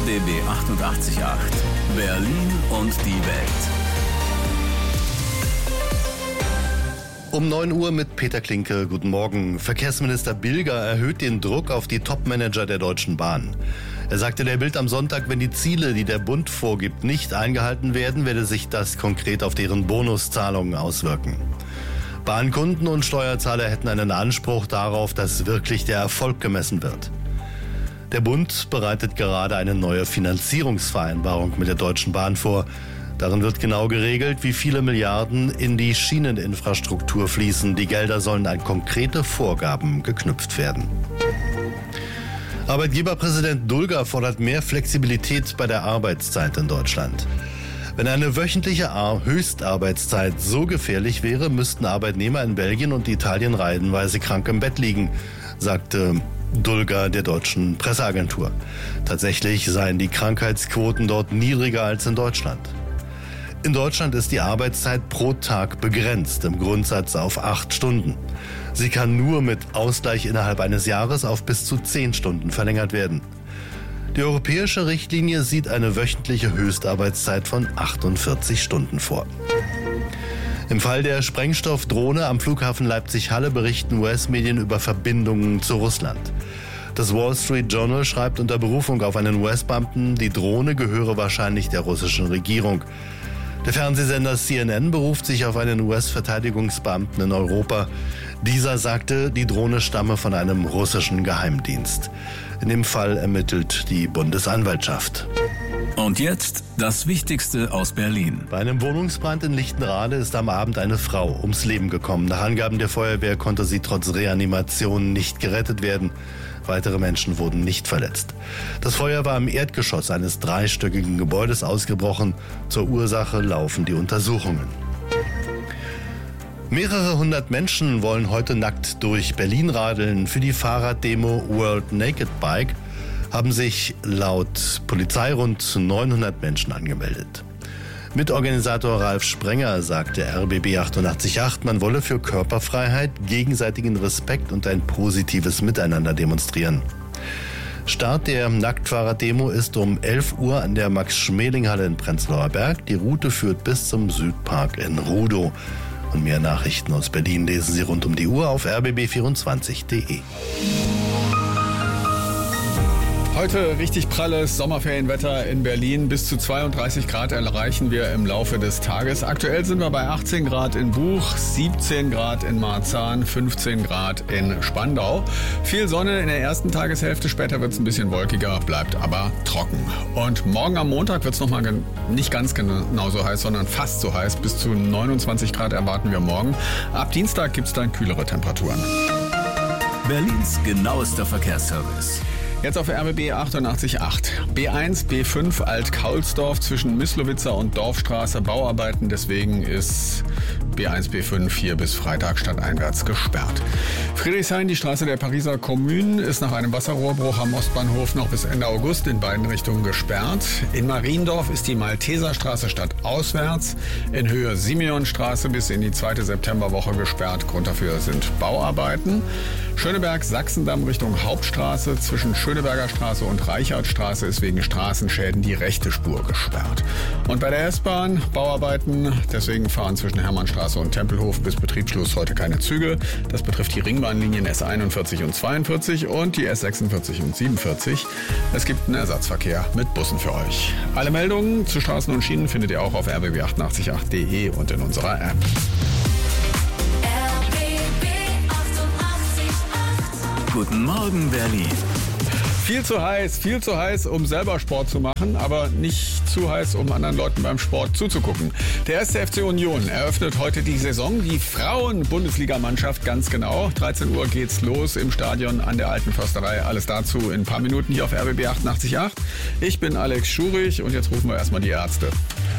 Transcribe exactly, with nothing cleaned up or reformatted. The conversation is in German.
B B achtundachtzig Komma acht. Berlin und die Welt. Um neun Uhr mit Peter Klinke. Guten Morgen. Verkehrsminister Bilger erhöht den Druck auf die Topmanager der Deutschen Bahn. Er sagte der Bild am Sonntag, wenn die Ziele, die der Bund vorgibt, nicht eingehalten werden, werde sich das konkret auf deren Bonuszahlungen auswirken. Bahnkunden und Steuerzahler hätten einen Anspruch darauf, dass wirklich der Erfolg gemessen wird. Der Bund bereitet gerade eine neue Finanzierungsvereinbarung mit der Deutschen Bahn vor. Darin wird genau geregelt, wie viele Milliarden in die Schieneninfrastruktur fließen. Die Gelder sollen an konkrete Vorgaben geknüpft werden. Arbeitgeberpräsident Dulger fordert mehr Flexibilität bei der Arbeitszeit in Deutschland. Wenn eine wöchentliche Höchstarbeitszeit so gefährlich wäre, müssten Arbeitnehmer in Belgien und Italien reihenweise krank im Bett liegen, sagte Dulger der deutschen Presseagentur. Tatsächlich seien die Krankheitsquoten dort niedriger als in Deutschland. In Deutschland ist die Arbeitszeit pro Tag begrenzt, im Grundsatz auf acht Stunden. Sie kann nur mit Ausgleich innerhalb eines Jahres auf bis zu zehn Stunden verlängert werden. Die europäische Richtlinie sieht eine wöchentliche Höchstarbeitszeit von achtundvierzig Stunden vor. Im Fall der Sprengstoffdrohne am Flughafen Leipzig-Halle berichten U S-Medien über Verbindungen zu Russland. Das Wall Street Journal schreibt unter Berufung auf einen U S-Beamten, die Drohne gehöre wahrscheinlich der russischen Regierung. Der Fernsehsender C N N beruft sich auf einen U S-Verteidigungsbeamten in Europa. Dieser sagte, die Drohne stamme von einem russischen Geheimdienst. In dem Fall ermittelt die Bundesanwaltschaft. Und jetzt das Wichtigste aus Berlin. Bei einem Wohnungsbrand in Lichtenrade ist am Abend eine Frau ums Leben gekommen. Nach Angaben der Feuerwehr konnte sie trotz Reanimation nicht gerettet werden. Weitere Menschen wurden nicht verletzt. Das Feuer war im Erdgeschoss eines dreistöckigen Gebäudes ausgebrochen. Zur Ursache laufen die Untersuchungen. Mehrere hundert Menschen wollen heute nackt durch Berlin radeln. Für die Fahrraddemo World Naked Bike haben sich laut Polizei rund neunhundert Menschen angemeldet. Mitorganisator Ralf Sprenger sagte R B B achtundachtzig Komma acht, man wolle für Körperfreiheit, gegenseitigen Respekt und ein positives Miteinander demonstrieren. Start der Nacktfahrer-Demo ist um elf Uhr an der Max-Schmeling-Halle in Prenzlauer Berg. Die Route führt bis zum Südpark in Rudow. Und mehr Nachrichten aus Berlin lesen Sie rund um die Uhr auf r b b vierundzwanzig punkt de. Heute richtig pralles Sommerferienwetter in Berlin. Bis zu zweiunddreißig Grad erreichen wir im Laufe des Tages. Aktuell sind wir bei achtzehn Grad in Buch, siebzehn Grad in Marzahn, fünfzehn Grad in Spandau. Viel Sonne in der ersten Tageshälfte, später wird es ein bisschen wolkiger, bleibt aber trocken. Und morgen am Montag wird es nochmal gen- nicht ganz genauso heiß, sondern fast so heiß. Bis zu neunundzwanzig Grad erwarten wir morgen. Ab Dienstag gibt es dann kühlere Temperaturen. Berlins genauester Verkehrsservice. Jetzt auf R B B achtundachtzig Komma acht. B eins, B fünf Alt-Kaulsdorf zwischen Myslowitzer und Dorfstraße Bauarbeiten. Deswegen ist B eins, B fünf hier bis Freitag stadteinwärts gesperrt. Friedrichshain, die Straße der Pariser Kommune, ist nach einem Wasserrohrbruch am Ostbahnhof noch bis Ende August in beiden Richtungen gesperrt. In Mariendorf ist die Malteserstraße stadtauswärts in Höhe Simeonstraße bis in die zweite Septemberwoche gesperrt. Grund dafür sind Bauarbeiten. Schöneberg, Sachsendamm Richtung Hauptstraße zwischen Schöneberger Straße und Reichardtstraße ist wegen Straßenschäden die rechte Spur gesperrt. Und bei der S-Bahn Bauarbeiten, deswegen fahren zwischen Hermannstraße und Tempelhof bis Betriebsschluss heute keine Züge. Das betrifft die Ringbahnlinien S einundvierzig und zweiundvierzig und die S sechsundvierzig und siebenundvierzig. Es gibt einen Ersatzverkehr mit Bussen für euch. Alle Meldungen zu Straßen und Schienen findet ihr auch auf r b b achtundachtzig Komma acht punkt de und in unserer App. Guten Morgen, Berlin. Viel zu heiß, viel zu heiß, um selber Sport zu machen, aber nicht zu heiß, um anderen Leuten beim Sport zuzugucken. Der erste F C Union eröffnet heute die Saison, die Frauen-Bundesligamannschaft ganz genau. dreizehn Uhr geht's los im Stadion an der Alten Försterei. Alles dazu in ein paar Minuten hier auf R B B achtundachtzig Komma acht. Ich bin Alex Schurich und jetzt rufen wir erstmal die Ärzte.